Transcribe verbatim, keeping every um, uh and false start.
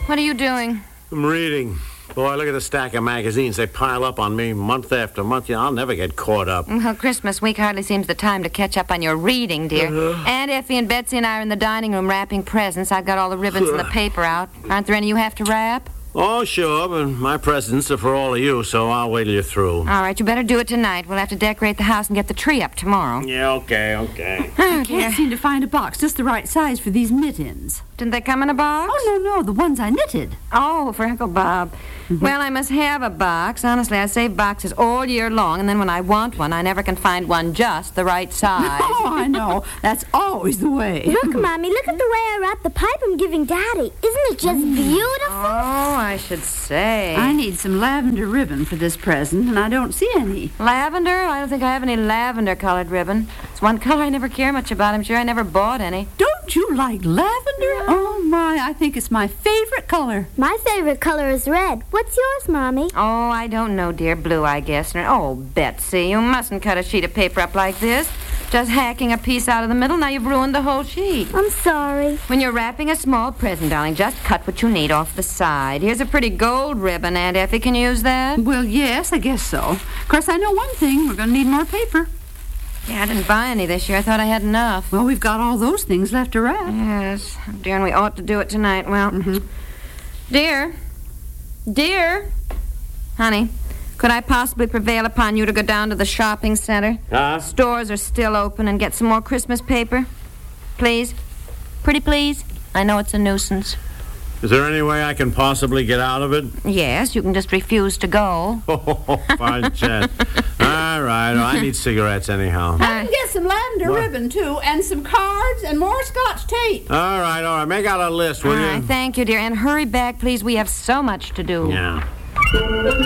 What are you doing? I'm reading. Boy, look at the stack of magazines. They pile up on me month after month. You know, I'll never get caught up. Well, Christmas week hardly seems the time to catch up on your reading, dear. Uh-huh. Aunt Effie and Betsy and I are in the dining room wrapping presents. I've got all the ribbons and the paper out. Aren't there any you have to wrap? Oh, sure, but my presents are for all of you, so I'll wait till you're through. All right, you better do it tonight. We'll have to decorate the house and get the tree up tomorrow. Yeah, okay, okay. I can't seem to find a box just the right size for these mittens. Didn't they come in a box? Oh, no, no, the ones I knitted. Oh, for Uncle Bob. Mm-hmm. Well, I must have a box. Honestly, I save boxes all year long, and then when I want one, I never can find one just the right size. Oh, I know. That's always the way. Look, Mommy, look at the way I wrapped the pipe I'm giving Daddy. Isn't it just beautiful? Oh, I should say. I need some lavender ribbon for this present, and I don't see any. Lavender? I don't think I have any lavender-colored ribbon. It's one color I never care much about. I'm sure I never bought any. Don't you like lavender? Oh, my, I think it's my favorite color. My favorite color is red. What's yours, Mommy? Oh, I don't know, dear. Blue, I guess. Oh, Betsy, you mustn't cut a sheet of paper up like this. Just hacking a piece out of the middle, now you've ruined the whole sheet. I'm sorry. When you're wrapping a small present, darling, just cut what you need off the side. Here's a pretty gold ribbon, Aunt Effie. Can you use that? Well, yes, I guess so. Of course, I know one thing. We're going to need more paper. Yeah, I didn't buy any this year. I thought I had enough. Well, we've got all those things left to wrap. Yes, dear, and we ought to do it tonight. Well, Mm-hmm. dear, dear, honey, could I possibly prevail upon you to go down to the shopping center? Huh? Stores are still open, and get some more Christmas paper? Please? Pretty please? I know it's a nuisance. Is there any way I can possibly get out of it? Yes, you can just refuse to go. Oh, fine chance. All right, well, I need cigarettes anyhow. I can get some lavender What? ribbon, too, and some cards and more Scotch tape. All right, all right. Make out a list, will All you? right, thank you, dear. And hurry back, please. We have so much to do. Yeah.